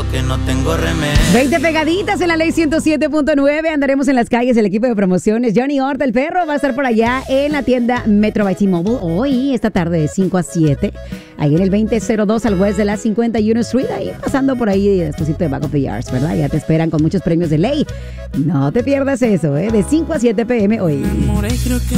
que no tengo remedio. 20 pegaditas en la ley 107.9. Andaremos en las calles. El equipo de promociones Johnny Horta, el perro, va a estar por allá en la tienda Metro by T-Mobile hoy, esta tarde de 5 a 7. Ahí en el 2002 al west de la 51 Street. Ahí pasando por ahí después de Back of the Yards, ¿verdad? Ya te esperan con muchos premios de ley. No te pierdas eso, ¿eh? De 5 a 7 p.m. hoy. Amor, creo que